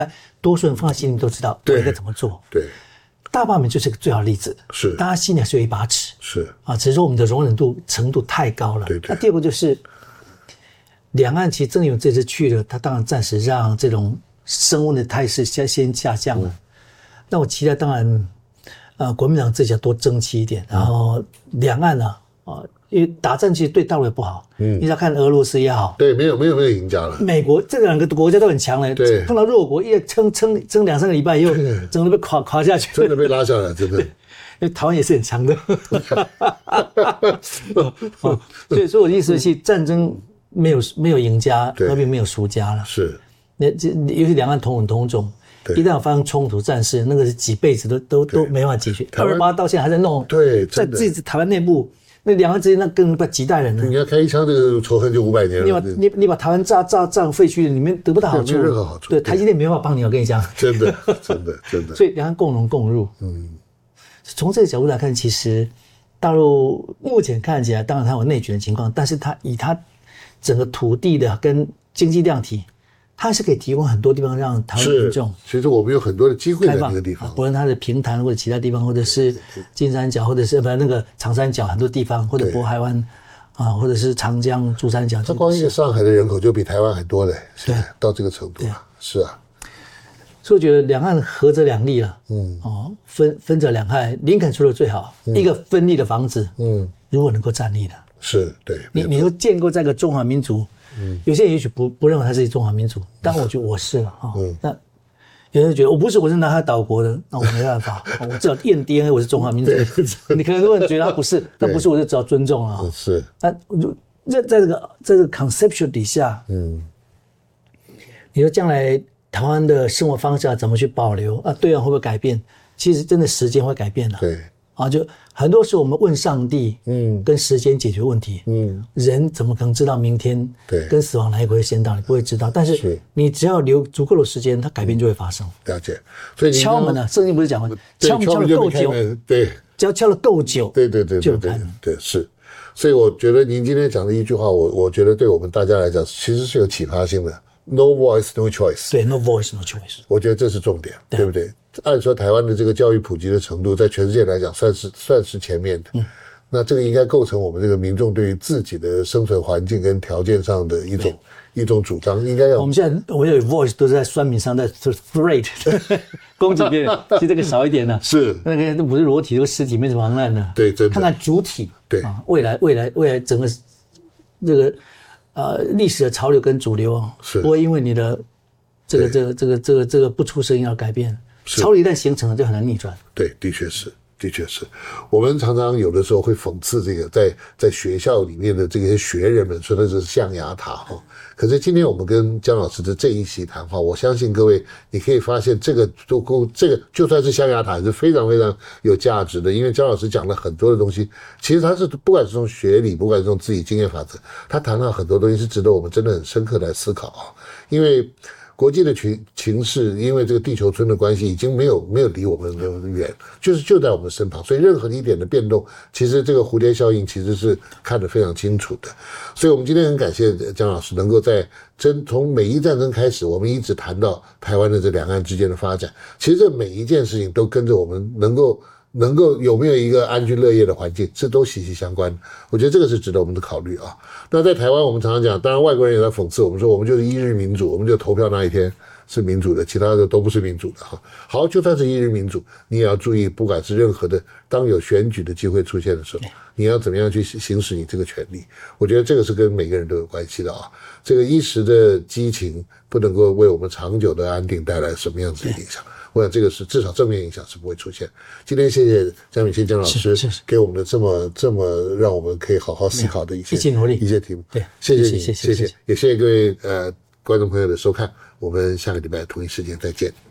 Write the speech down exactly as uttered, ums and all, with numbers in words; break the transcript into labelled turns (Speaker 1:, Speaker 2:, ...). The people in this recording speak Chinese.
Speaker 1: 多数人放在心里都知道我应该怎么做。
Speaker 2: 对，
Speaker 1: 大罢免就是个最好的例子。
Speaker 2: 是，
Speaker 1: 大家心里还是有一把尺。
Speaker 2: 是
Speaker 1: 啊，只是说我们的容忍度程度太高了。
Speaker 2: 对对。
Speaker 1: 那第二个就是两岸其实郑义溶这次去了，他当然暂时让这种升温的态势先先下降了。嗯、那我期待当然，呃，国民党这下多争气一点，然后两岸呢、啊，啊，因为打仗其实对大陆也不好。嗯，你要看俄罗斯也好，
Speaker 2: 对，没有没有没有赢家了。
Speaker 1: 美国这两个国家都很强了，
Speaker 2: 对，
Speaker 1: 碰到弱国，一撑撑撑两三个礼拜，又整个被垮垮下去，
Speaker 2: 真的被拉下来，真的。
Speaker 1: 因为台湾也是很强的，所以说我的意思是，战争没有没有赢家，和平没有输家了。
Speaker 2: 是，
Speaker 1: 那这尤其两岸同文同种，一旦有发生冲突战事，那个是几辈子都都都没办法解决。二二八到现在还在弄，
Speaker 2: 对，
Speaker 1: 在自己台湾内部，那两岸之间那更不几代人了。
Speaker 2: 你要开一枪，这个仇恨就五百年了。
Speaker 1: 你把你你把台湾炸炸炸废墟，里面得不到好处，
Speaker 2: 没有任何好处。
Speaker 1: 对，台积电没办法帮你，我跟你讲，
Speaker 2: 真的真的真的。
Speaker 1: 所以两岸共荣共入，嗯。从这个角度来看，其实大陆目前看起来，当然它有内卷的情况，但是它以它整个土地的跟经济量体，它是可以提供很多地方让台湾民众。
Speaker 2: 其实我们有很多的机会在那个地方，
Speaker 1: 不论它的平潭或者其他地方，或者是金三角，或者是不那个长三角很多地方，或者渤海湾啊，或者是长江、珠三角。
Speaker 2: 它光一个上海的人口就比台湾还多嘞，
Speaker 1: 对，
Speaker 2: 到这个程度啊，是啊。
Speaker 1: 所以我觉得两岸合则两利了，嗯，哦，分分则两害。林肯说的最好，嗯、一个分立的房子，嗯，如果能够站立的，
Speaker 2: 是对。
Speaker 1: 你你说建构在一个中华民族，嗯，有些人也许不不认为它是中华民族，但我觉得我是了哈。嗯，那有人觉得我不是，我是南海岛国的，那我没办法，我至少验 D N A 我是中华民族。你可能如果你觉得他不是，那不是我就只好尊重了。
Speaker 2: 是。
Speaker 1: 那在在这个在这个 conceptual 底下，嗯，你说将来。台湾的生活方式要怎么去保留啊？对岸会不会改变？其实真的时间会改变的。
Speaker 2: 对
Speaker 1: 啊，就很多时候我们问上帝，嗯，跟时间解决问题，嗯，人怎么可能知道明天
Speaker 2: 对
Speaker 1: 跟死亡哪一个会先到？你不会知道。但是你只要留足够的时间，它改变就会发生。
Speaker 2: 了解。所以
Speaker 1: 敲门呢、啊，圣经不是讲吗？敲门敲的够久，
Speaker 2: 对，
Speaker 1: 只要敲的够久，
Speaker 2: 对对对对对对是。所以我觉得您今天讲的一句话，我我觉得对我们大家来讲，其实是有启发性的。No voice, no choice.
Speaker 1: 对 ，No voice, no choice.
Speaker 2: 我觉得这是重点， 对, 对不对？按说台湾的这个教育普及的程度，在全世界来讲算是算是前面的。嗯，那这个应该构成我们这个民众对于自己的生存环境跟条件上的一种一种主张，应该要。
Speaker 1: 我们现在我有 voice 都是在酸民上在 threat 攻击别人，其实这个少一点呢、啊。
Speaker 2: 是
Speaker 1: 那个不是裸体，这个尸体没什么妨碍的。
Speaker 2: 对，真的。
Speaker 1: 看看主体。
Speaker 2: 对
Speaker 1: 啊，未来未来未来整个这个。呃，历史的潮流跟主流不会因为你的这个这个这个这个这个不出声音而改变。潮流一旦形成了，就很难逆转。
Speaker 2: 对，的确是，的确是。我们常常有的时候会讽刺这个在在学校里面的这些学人们，说的是象牙塔哈。可是今天我们跟姜老师的这一席谈话，我相信各位你可以发现，这个都够，这个就算是象牙塔，也是非常非常有价值的。因为姜老师讲了很多的东西，其实他是不管是从学理，不管是从自己经验法则，他谈到很多东西是值得我们真的很深刻来思考啊。因为国际的情情势，因为这个地球村的关系，已经没有没有离我们远，就是就在我们身旁，所以任何一点的变动，其实这个蝴蝶效应其实是看得非常清楚的。所以我们今天很感谢姜老师能够在真从美伊战争开始，我们一直谈到台湾的这两岸之间的发展，其实这每一件事情都跟着我们能够。能够有没有一个安居乐业的环境，这都息息相关。我觉得这个是值得我们的考虑啊。那在台湾，我们常常讲，当然外国人也在讽刺我们说，我们就是一日民主，我们就投票那一天是民主的，其他的都不是民主的哈。好，就算是一日民主，你也要注意，不管是任何的，当有选举的机会出现的时候，你要怎么样去行使你这个权利？我觉得这个是跟每个人都有关系的啊。这个一时的激情不能够为我们长久的安定带来什么样子的影响。我想这个是至少正面影响是不会出现。今天谢谢江敏宪姜老师给我们的这么这么让我们可以好好思考的一些
Speaker 1: 一起努力
Speaker 2: 一些题目。
Speaker 1: 对，
Speaker 2: 谢谢你，
Speaker 1: 谢谢，
Speaker 2: 谢谢，也谢谢各位呃观众朋友的收看。我们下个礼拜同一时间再见。